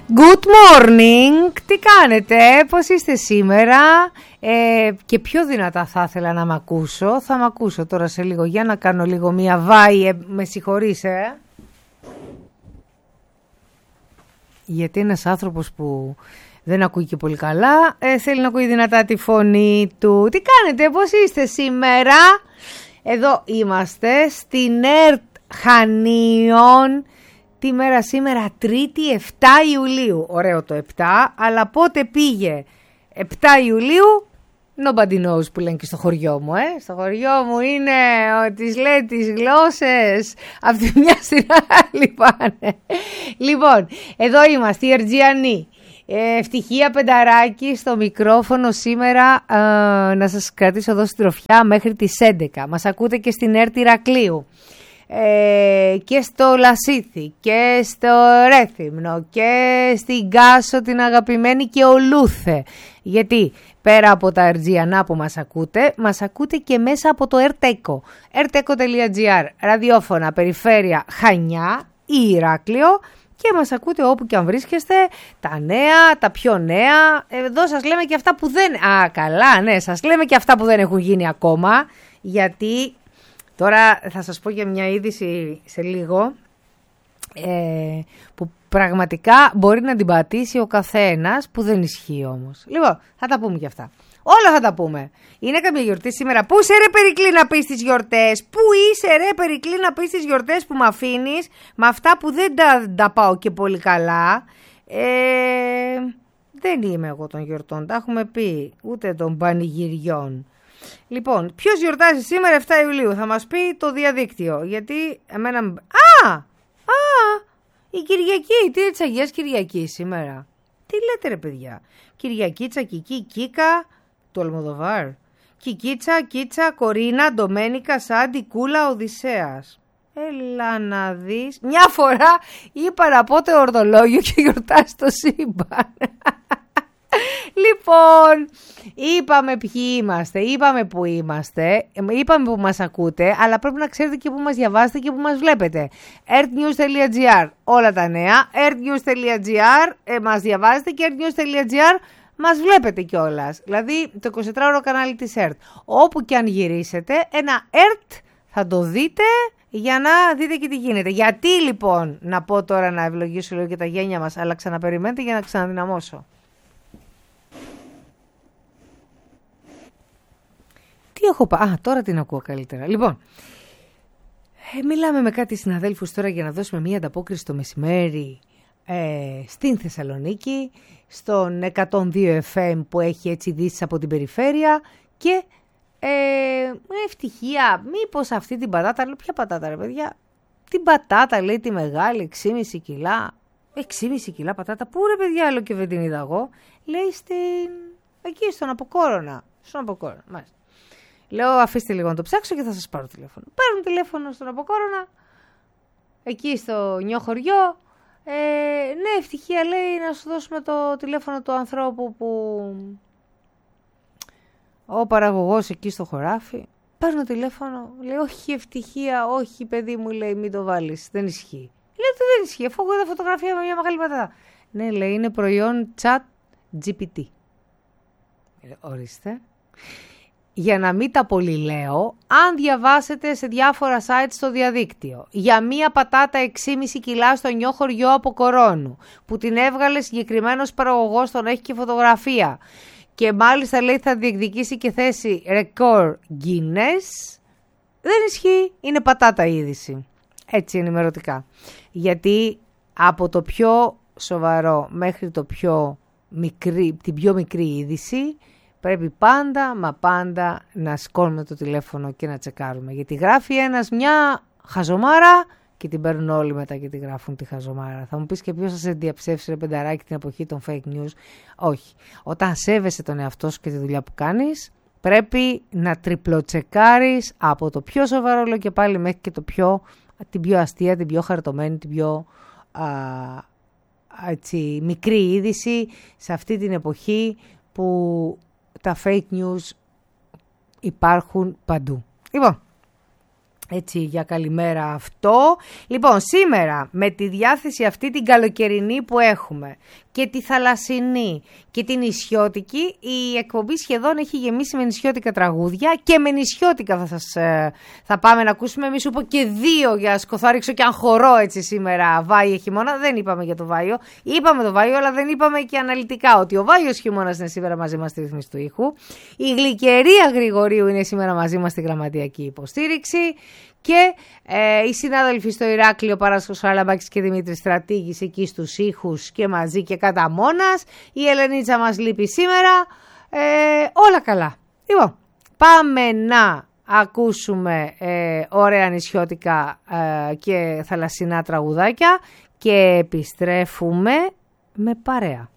Good morning, τι κάνετε, πώς είστε σήμερα? Και πιο δυνατά θα ήθελα να μ' ακούσω. Θα μ' ακούσω τώρα σε λίγο, για να κάνω λίγο μία βάη, με συγχωρείς γιατί ένας άνθρωπος που δεν ακούει και πολύ καλά θέλει να ακούει δυνατά τη φωνή του. Τι κάνετε, πώς είστε σήμερα? Εδώ είμαστε στην ΕΡΤ Χανίων. Τι μέρα σήμερα? Τρίτη 7 Ιουλίου. Ωραίο το 7, αλλά πότε πήγε 7 Ιουλίου? Nobody knows που λένε και στο χωριό μου. Στο χωριό μου είναι τις λέει τις γλώσσες από τη μια στην άλλη πάνε. Λοιπόν, εδώ είμαστε οι Ερτζιανοί. Ευτυχία Πενταράκη στο μικρόφωνο σήμερα, να σας κρατήσω εδώ στην τροφιά μέχρι τις 11. Μας ακούτε και στην ΕΡΤ Ηρακλείου. Και στο Λασίθι και στο Ρέθυμνο και στην Κάσο την αγαπημένη και Ολούθε. Γιατί πέρα από τα Ερτζιανά που μας ακούτε και μέσα από το Ερτέκο, erteco.gr, ραδιόφωνα περιφέρεια Χανιά ή Ηράκλειο, και μας ακούτε όπου και αν βρίσκεστε, τα νέα, τα πιο νέα. Εδώ σας λέμε και αυτά που δεν... καλά, ναι, σας λέμε και αυτά που δεν έχουν γίνει ακόμα, γιατί... Τώρα θα σας πω για μια είδηση σε λίγο που πραγματικά μπορεί να την πατήσει ο καθένας, που δεν ισχύει όμως. Λοιπόν, θα τα πούμε και αυτά. Όλα θα τα πούμε. Είναι καμία γιορτή σήμερα? Πού είσαι ρε Περικλή να πεις τις γιορτές? Πού είσαι ρε Περικλή να πεις τις γιορτές που με αφήνεις με αυτά που δεν τα πάω και πολύ καλά? Δεν είμαι εγώ των γιορτών, τα έχουμε πει, ούτε των πανηγυριών. Λοιπόν, ποιος γιορτάζει σήμερα 7 Ιουλίου? Θα μας πει το διαδίκτυο. Γιατί εμένα... η Κυριακή. Τι είναι της Αγίας Κυριακής σήμερα? Τι λέτε ρε παιδιά? Κυριακίτσα, Κική, Κίκα του Αλμοδοβάρ. Κικίτσα, Κίτσα, Κορίνα, Ντομένικα, Σάντι, Κούλα, Οδυσσέας. Έλα να δεις. Μια φορά είπα να πω το ορδολόγιο και γιορτάζει το σύμπαν. Λοιπόν, είπαμε ποιοι είμαστε, είπαμε που είμαστε, είπαμε που μας ακούτε, αλλά πρέπει να ξέρετε και που μας διαβάζετε και που μας βλέπετε. ertnews.gr, όλα τα νέα, ertnews.gr, μας διαβάζετε, και ertnews.gr μας βλέπετε κιόλας. Δηλαδή το 24ωρο κανάλι της ΕΡΤ. Όπου και αν γυρίσετε, ένα ΕΡΤ θα το δείτε, για να δείτε και τι γίνεται. Γιατί λοιπόν, να πω τώρα να ευλογήσω λίγο και τα γένια μας, αλλά ξαναπεριμένετε για να ξαναδυναμώσω. Τι έχω τώρα την ακούω καλύτερα. Λοιπόν, μιλάμε με κάτι συναδέλφους τώρα για να δώσουμε μία ανταπόκριση το μεσημέρι στην Θεσσαλονίκη, στον 102 FM που έχει έτσι ειδήσεις από την περιφέρεια, και με ευτυχία, μήπως αυτή την πατάτα, λέω ποια πατάτα ρε παιδιά? Την πατάτα λέει τη μεγάλη, 6,5 κιλά. 6,5 κιλά πατάτα, πού ρε παιδιά, λέω και δεν την είδα εγώ. Λέει εκεί στον Αποκόρονα. Στον Αποκόρονα, μάλιστα. Λέω αφήστε λίγο να το ψάξω και θα σας πάρω τηλέφωνο. Παίρνω τηλέφωνο στον Αποκόρονα, εκεί στο νιό χωριό. Ναι, ευτυχία λέει να σου δώσουμε το τηλέφωνο του ανθρώπου που... ο παραγωγός εκεί στο χωράφι. Παίρνω τηλέφωνο, λέει όχι ευτυχία, όχι παιδί μου, λέει μην το βάλεις, δεν ισχύει. Λέω ότι δεν ισχύει, αφού εγώ είδα φωτογραφία με μια μεγάλη πατάτα. Ναι, λέει είναι προϊόν chat GPT. Ορίστε. Για να μην τα πολύ λέω, αν διαβάσετε σε διάφορα site στο διαδίκτυο για μία πατάτα 6,5 κιλά στο νιό χωριό Αποκορώνου, που την έβγαλε συγκεκριμένος παραγωγός, τον έχει και φωτογραφία, και μάλιστα λέει θα διεκδικήσει και θέση ρεκόρ Guinness, δεν ισχύει, είναι πατάτα η είδηση. Έτσι ενημερωτικά. Γιατί από το πιο σοβαρό μέχρι το την πιο μικρή είδηση, πρέπει πάντα, μα πάντα να σηκώνουμε το τηλέφωνο και να τσεκάρουμε. Γιατί γράφει ένας μια χαζομάρα και την παίρνουν όλοι μετά και τη γράφουν τη χαζομάρα. Θα μου πεις και ποιος θα σε διαψεύσει ρε Πενταράκη την εποχή των fake news? Όχι. Όταν σέβεσαι τον εαυτό σου και τη δουλειά που κάνεις, πρέπει να τριπλοτσεκάρεις από το πιο σοβαρό λέω και πάλι μέχρι και την πιο αστεία, την πιο χαρτωμένη, την πιο μικρή είδηση σε αυτή την εποχή που τα fake news υπάρχουν παντού. Λοιπόν, Έτσι για καλημέρα αυτό. Λοιπόν, σήμερα με τη διάθεση αυτή την καλοκαιρινή που έχουμε και τη θαλασσινή και την νησιώτικη, η εκπομπή σχεδόν έχει γεμίσει με νησιώτικα τραγούδια και με νησιώτικα θα πάμε να ακούσουμε. Μη σου πω και δύο για σκοθάριξω και αν χορώ έτσι σήμερα Βάιο χειμώνα. Δεν είπαμε για το Βάιο, είπαμε το Βάιο αλλά δεν είπαμε και αναλυτικά ότι ο Βάιος χειμώνας είναι σήμερα μαζί μας στη ρύθμιση του ήχου. Η Γλυκερία Γρηγορίου είναι σήμερα μαζί μας στη γραμματιακή υποστήριξη. Και οι συνάδελφοι στο Ηράκλειο, Παράσκος Χαραλαμπάκης και Δημήτρης Στρατήγης εκεί στους ήχους και μαζί και κατά μόνας. Η Ελενίτσα μας λείπει σήμερα. Όλα καλά. Λοιπόν, πάμε να ακούσουμε ωραία νησιώτικα και θαλασσινά τραγουδάκια και επιστρέφουμε με παρέα.